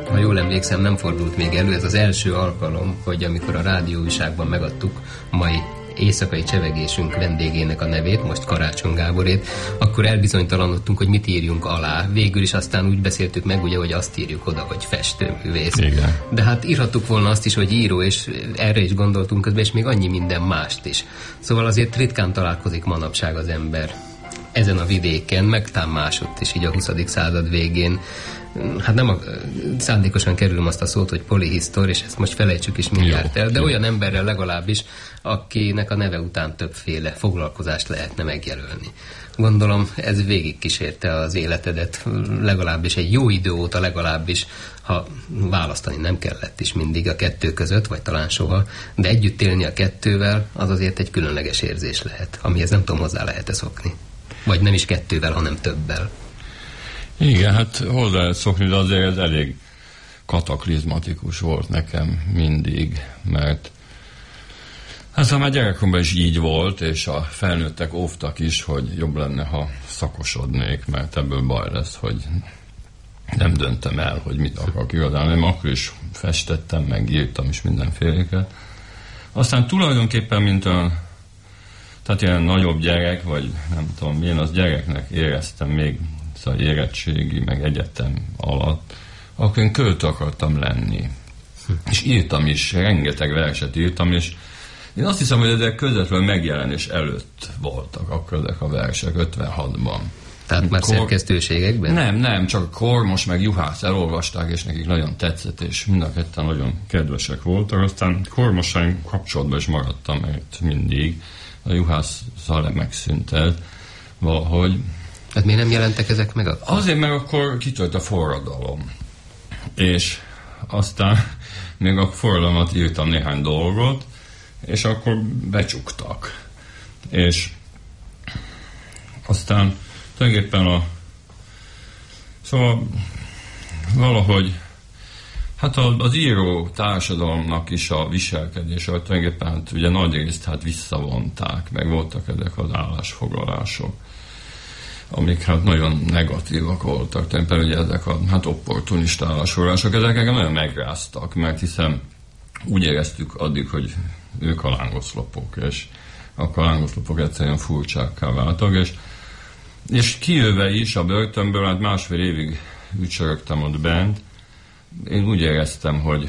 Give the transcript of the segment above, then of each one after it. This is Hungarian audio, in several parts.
Ha jól emlékszem, nem fordult még elő, ez az első alkalom, hogy amikor a rádióújságban megadtuk mai éjszakai csevegésünk vendégének a nevét, most Karácsony Gáborét, akkor elbizonytalanodtunk, hogy mit írjunk alá. Végül is aztán úgy beszéltük meg, ugye, hogy azt írjuk oda, hogy festőművész. Igen. De hát írhattuk volna azt is, hogy író, és erre is gondoltunk közben, és még annyi minden mást is. Szóval azért ritkán találkozik manapság az ember ezen a vidéken, meg tám másodt is így a 20. század végén. Hát nem szándékosan kerülöm azt a szót, hogy polihisztor, és ezt most felejtsük is mindjárt el, de olyan emberrel legalábbis, akinek a neve után többféle foglalkozást lehetne megjelölni. Gondolom, ez végigkísérte az életedet, legalábbis egy jó idő óta, legalábbis, ha választani nem kellett is mindig a kettő között, vagy talán soha, de együtt élni a kettővel, az azért egy különleges érzés lehet, amihez nem tudom, hozzá lehet-e szokni. Vagy nem is kettővel, hanem többel. Igen, hát hozzá lehet szokni, de azért ez elég kataklizmatikus volt nekem mindig, mert hát már gyerekkoromban is így volt, és a felnőttek óvtak is, hogy jobb lenne, ha szakosodnék, mert ebből baj lesz, hogy nem döntem el, hogy mit akarok igazán, nem akkor is festettem, meg írtam is mindenféléket. Aztán tulajdonképpen, mint olyan, tehát ilyen nagyobb gyerek, vagy nem tudom milyen, az gyereknek éreztem még, szóval érettségi, meg egyetem alatt, akkor én költő akartam lenni. És írtam is, rengeteg verset írtam, és én azt hiszem, hogy ezek közvetlenül megjelenés előtt voltak akkor ezek a versek, 56-ban. Tehát már szerkesztőségekben? Nem, csak Kormos meg Juhász elolvasták, és nekik nagyon tetszett, és mind a ketten nagyon kedvesek voltak. Aztán Kormossal kapcsolatban is maradtam, mert mindig a Juhásszal megszűnt ez valahogy. Hát miért nem jelentek ezek meg akkor? Azért, mert akkor kitört a forradalom. És aztán még a forradalmat írtam néhány dolgot, és akkor becsuktak. És aztán tulajdonképpen szóval valahogy hát az író társadalomnak is a viselkedése, hogy tulajdonképpen hát ugye nagy részt hát visszavonták, meg voltak ezek az állásfoglalások, amik hát nagyon negatívak voltak. Tulajdonképpen ugye ezek a hát opportunista állásfoglalások, ezek engem nagyon megráztak, mert hiszen úgy éreztük addig, hogy ők a lángoszlopok, és akkor a lángoszlopok egyszerűen furcsákká váltak, és kijöve is a börtönből, hát másfél évig ücsörögtem ott bent, én úgy éreztem, hogy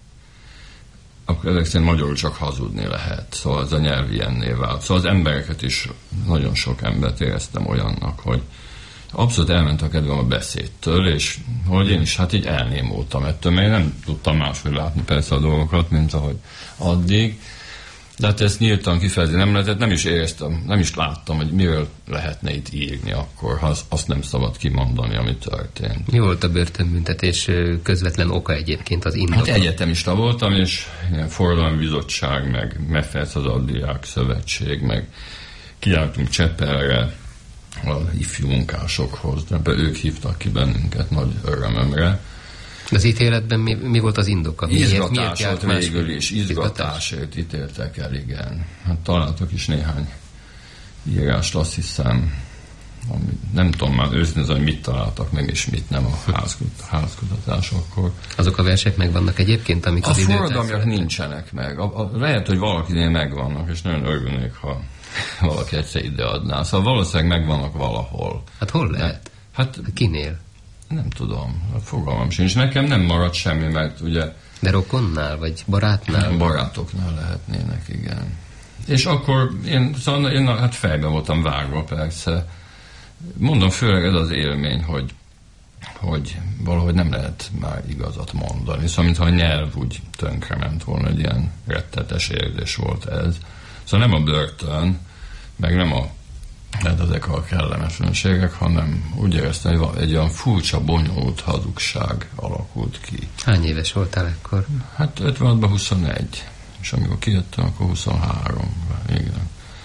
akkor ezek szerint magyarul csak hazudni lehet. Szóval ez a nyelv ilyenné vált. Szóval az embereket is, nagyon sok embert éreztem olyannak, hogy abszolút elment a kedvem a beszédtől, és hogy én is hát így elnémultam ettől, mert én nem tudtam máshogy látni persze a dolgokat, mint ahogy addig. De hát ezt nyíltan kifejezni nem lehetett, nem is éreztem, nem is láttam, hogy miről lehetne itt írni akkor, ha azt nem szabad kimondani, ami történt. Mi volt a börtönbüntetés közvetlen oka egyébként, az indok? Hát egyetemista voltam, és ilyen forradalmi bizottság, meg MEFESZ, az Addiák Szövetség, meg kijártunk Csepelre az ifjú munkásokhoz, de ők hívtak ki bennünket nagy örömömre. Az ítéletben mi volt az indoka? Izgatás volt végül is, izgatásért ítéltek el, igen. Hát találtak is néhány írást, azt hiszem, nem tudom már őszintén, hogy mit találtak meg, és mit nem a házkutatásokkor. Azok a versek megvannak egyébként, amik az időt... A forradalmiak nincsenek meg. Lehet, hogy valakinél megvannak, és nagyon örülnék, ha valaki egyszer ideadná. Szóval valószínűleg megvannak valahol. Hát hol lehet? Hát kinél? Nem tudom, fogalmam sincs. Nekem nem maradt semmi, mert ugye... De rokonnál, vagy barátnál? Barátoknál lehetnének, igen. És akkor én hát fejbe voltam vágva persze. Mondom, főleg ez az élmény, hogy valahogy nem lehet már igazat mondani. Szóval, mintha a nyelv úgy tönkrement volna, egy ilyen rettetes érzés volt ez. Szóval nem a börtön, meg nem hát ezek a kellemetlenségek, hanem úgy éreztem, hogy egy olyan furcsa, bonyolult hazugság alakult ki. Hány éves voltál ekkor? Hát 56-ban 21, és amikor kijöttem, akkor 23. Igen.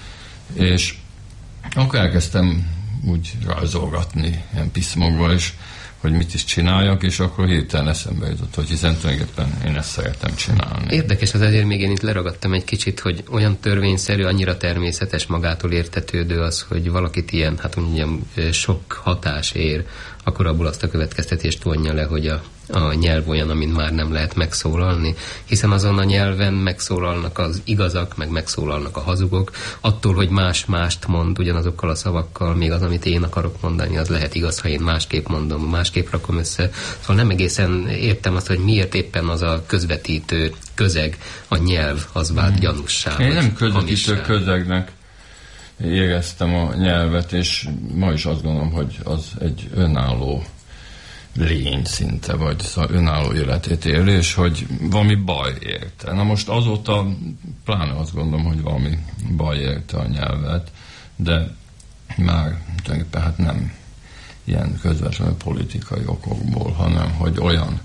És akkor elkezdtem úgy rajzolgatni ilyen piszmokba is, hogy mit is csináljak, és akkor hirtelen eszembe jutott, hogy hiszen tulajdonképpen én ezt szeretem csinálni. Érdekes, az ezért még én itt leragadtam egy kicsit, hogy olyan törvényszerű, annyira természetes, magától értetődő az, hogy valakit ilyen, hát mondjam, sok hatás ér akkor abból azt a következtetést vonja le, hogy a nyelv olyan, amin már nem lehet megszólalni, hiszen azon a nyelven megszólalnak az igazak, meg megszólalnak a hazugok. Attól, hogy más mást mond ugyanazokkal a szavakkal, még az, amit én akarok mondani, az lehet igaz, ha én másképp mondom, másképp rakom össze. Szóval nem egészen értem azt, hogy miért éppen az a közvetítő közeg, a nyelv, az vált gyanussá. Én nem közvetítő közegnek éreztem a nyelvet, és ma is azt gondolom, hogy az egy önálló lény szinte, vagy önálló életét él, és hogy valami baj érte. Na most azóta pláne azt gondolom, hogy valami baj érte a nyelvet, de már tulajdonképpen hát nem ilyen közvetlenül politikai okokból, hanem hogy olyan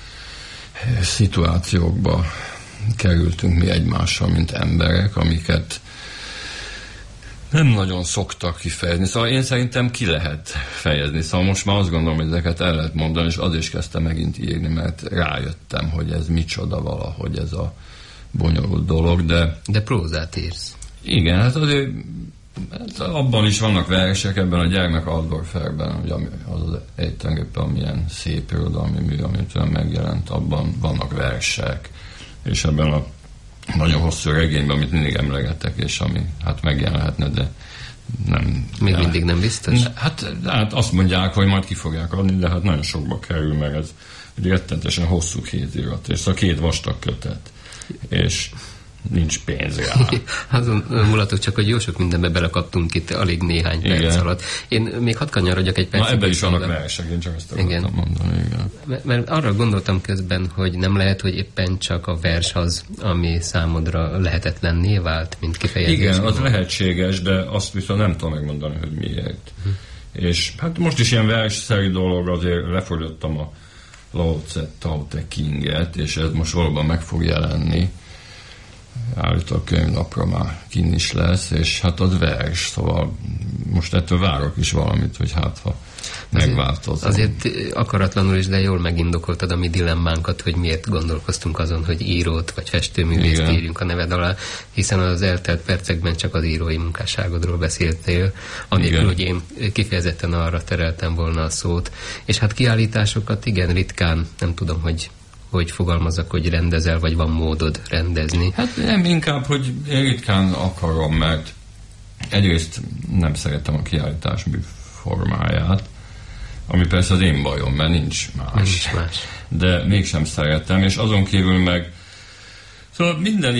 szituációkba kerültünk mi egymással, mint emberek, amiket nem nagyon szoktak kifejezni. Szóval én szerintem ki lehet fejezni. Szóval most már azt gondolom, hogy ezeket el lehet mondani, és az is kezdtem megint írni, mert rájöttem, hogy ez micsoda valahogy ez a bonyolult dolog, de prózát írsz. Igen, hát azért hát abban is vannak versek, ebben a Gyermek Altdorferben, hogy az tulajdonképpen milyen szép irodalmi mű, amit megjelent, abban vannak versek, és ebben a nagyon hosszú regényben, amit mindig emlegetek, és ami hát megjelenhetne, de nem... Még mindig nem biztos? Hát azt mondják, hogy majd ki fogják adni, de hát nagyon sokba kerül, meg ez egy rettentesen hosszú kézirat, és szóval 2 vastag kötet, és nincs pénz rá. Azon mulatok csak, hogy jó sok mindenbe belekaptunk itt alig néhány perc alatt. Én még hadd kanyarodjak egy percet. Na ebben is vannak versek, én csak ezt akartam mondani. Igen. Mert arra gondoltam közben, hogy nem lehet, hogy éppen csak a vers az, ami számodra lehetetlenné vált, mint kifejezés. Igen, az lehetséges, de azt viszont nem tudom megmondani, hogy miért. És hát most is ilyen versszerű dolog, azért lefordítottam a Lao Tzu Te Kinget, és ez most valóban meg fog jelenni. Állítólag könyvnapra már kinn is lesz, és hát az vers, szóval most ettől várok is valamit, hogy hát ha megváltozom. Azért akaratlanul is, de jól megindokoltad a mi dilemmánkat, hogy miért gondolkoztunk azon, hogy írót vagy festőművészt írjunk a neved alá, hiszen az eltelt percekben csak az írói munkásságodról beszéltél, anélkül, hogy én kifejezetten arra tereltem volna a szót. És hát kiállításokat igen ritkán, nem tudom, hogy fogalmazzak, hogy rendezel, vagy van módod rendezni? Hát nem, inkább, hogy én ritkán akarom, mert egyrészt nem szeretem a kiállítás formáját, ami persze az én bajom, mert nincs más. De mégsem szeretem, és azon kívül meg szóval minden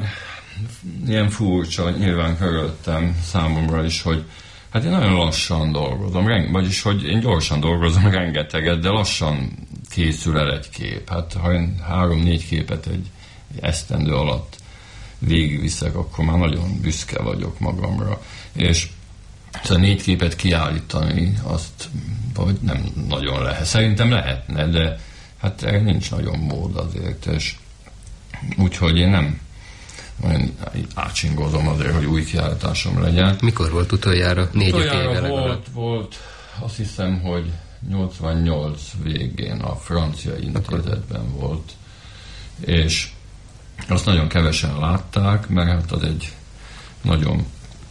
ilyen furcsa nyilván körülöttem számomra is, hogy hát én nagyon lassan dolgozom, vagyis, hogy én gyorsan dolgozom rengeteget, de lassan készül el egy kép. Hát ha én 3-4 képet egy esztendő alatt végigviszek, akkor már nagyon büszke vagyok magamra. És szóval 4 képet kiállítani, azt vagy nem nagyon lehet. Szerintem lehetne, de hát erre nincs nagyon mód azért, és úgyhogy én nem olyan átsingozom azért, hogy új kiállításom legyen. Mikor volt utoljára? 4-5 éve volt, azt hiszem, hogy 88 végén a Francia Intézetben volt, és azt nagyon kevesen látták, mert hát az egy nagyon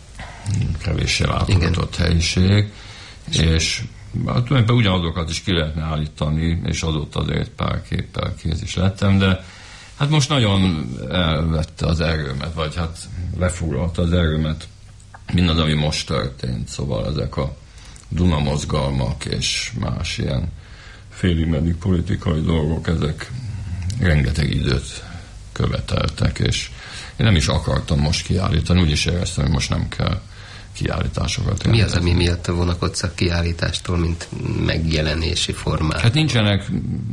kevéssé látogatott helyiség, és hát ugyanazokat is ki lehetne állítani, és azóta azért pár képpel kész is lettem, de hát most nagyon elvette az erőmet, vagy hát lefoglalta az erőmet mindaz, ami most történt, szóval ezek a Duna mozgalmak és más ilyen félig-meddig politikai dolgok, ezek rengeteg időt követeltek, és én nem is akartam most kiállítani, úgyis éreztem, hogy most nem kell kiállításokat rendezni. Mi az, ami miatt vonakodsz a kiállítástól, mint megjelenési formát? Hát nincsenek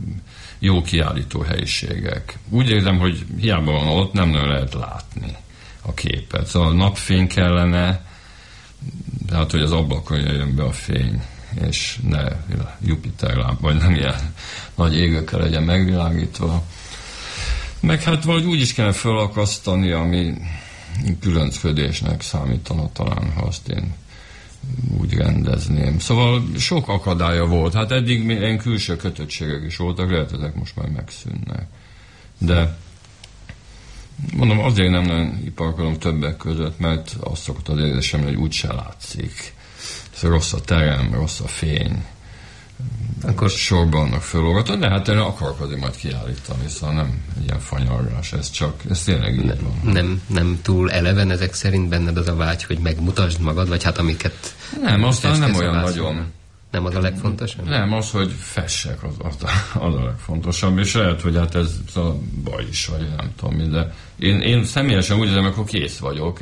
jó kiállító helyiségek. Úgy érzem, hogy hiába van ott, nem nagyon lehet látni a képet. Szóval napfény kellene, tehát, hogy az ablakon jöjjön be a fény, és ne Jupiter lámpa, vagy nem ilyen nagy égőkkel legyen megvilágítva. Meg hát valahogy úgy is kellene felakasztani, ami különcködésnek számítana talán, ha azt én úgy rendezném. Szóval sok akadálya volt. Hát eddig ilyen külső kötöttségek is voltak, lehet, ezek most már megszűnnek. De mondom, azért nem nagyon iparkodom többek között, mert azt szokott az érzésem, hogy úgyse látszik. Szóval rossz a terem, rossz a fény, akkor sorban vannak felolgatva, de hát én akarok azért majd kiállítani, szóval nem ilyen fanyargás, ez tényleg így van. Nem túl eleven ezek szerint benned az a vágy, hogy megmutasd magad, vagy hát amiket... Nem, aztán nem olyan nagyon... Nem az a legfontosabb? Nem, az, hogy fessek, az a legfontosabb, és lehet, hogy hát ez a baj is, vagy nem tudom mi, de én személyesen úgy érzem, akkor kész vagyok,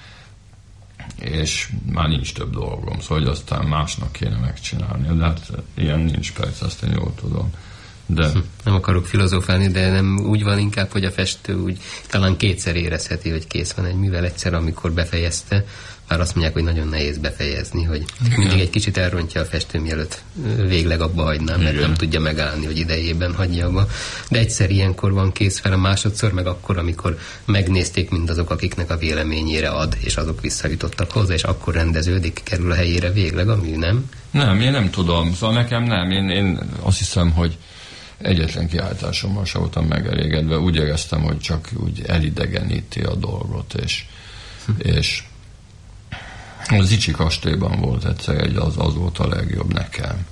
és már nincs több dolgom, szóval hogy aztán másnak kéne megcsinálni, de hát ilyen nincs, persze, azt én jól tudom. De... Nem akarok filozófálni, de nem úgy van inkább, hogy a festő úgy talán kétszer érezheti, hogy kész van egy művel, egyszer, amikor befejezte, bár azt mondják, hogy nagyon nehéz befejezni, hogy mindig egy kicsit elrontja a festő, mielőtt végleg abba hagynám, mert nem tudja megállni, hogy idejében hagyja abba. De egyszer ilyenkor van kész fel, a másodszor meg akkor, amikor megnézték mindazok, akiknek a véleményére ad, és azok visszajutottak hozzá, és akkor rendeződik, kerül a helyére végleg a mű, nem? Nem, én nem tudom. Szóval nekem nem. Én azt hiszem, hogy egyetlen kiállításommal sem voltam megelégedve. Úgy éreztem, hogy csak úgy elidegeníti a dolgot, és az Zichy kastélyban volt egyszer, az volt a legjobb nekem.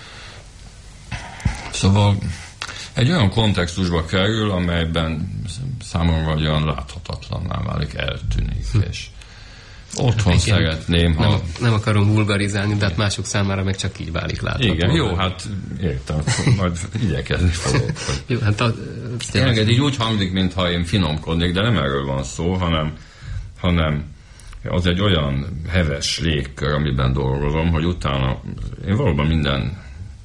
Szóval egy olyan kontextusba kerül, amelyben számomra olyan láthatatlanná válik, eltűnik, és otthon szeretném, ha... Nem akarom vulgarizálni, de hát mások számára meg csak így válik látható. Igen, jó, hát értem, majd igyekezni fogok. Jó, hát tényleg így úgy hangzik, mintha én finomkodnék, de nem erről van szó, hanem az egy olyan heves légkör, amiben dolgozom, hogy utána én valóban minden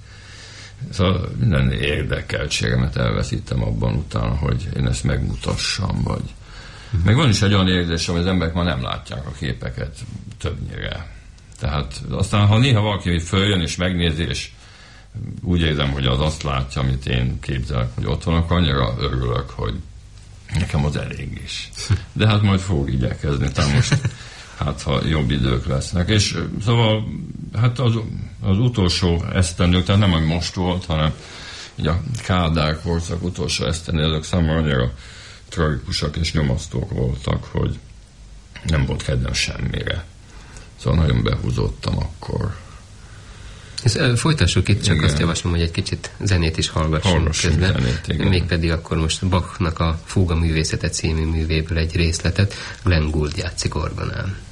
érdekeltségemet elveszítem abban utána, hogy én ezt megmutassam, vagy... Meg van is egy olyan érzésem, hogy az emberek ma nem látják a képeket többnyire. Tehát aztán, ha néha valaki följön és megnézi, és úgy érzem, hogy az azt látja, amit én képzelek, hogy ott van, akkor annyira örülök, hogy nekem az elég is. De hát majd fogok igyekezni, tehát most hát ha jobb idők lesznek. És szóval hát az utolsó esztendők, tehát nem, ami most volt, hanem így a Kádár korszak utolsó esztendő, ezek számomra annyira tragikusak és nyomasztók voltak, hogy nem volt kedvem semmire. Szóval nagyon behúzódtam akkor. Folytassuk itt, csak igen. Azt javaslom, hogy egy kicsit zenét is hallgassunk közben. Zenét, mégpedig akkor most Bachnak a Fúga művészete című művéből egy részletet, Glenn Gould játszik orgonán.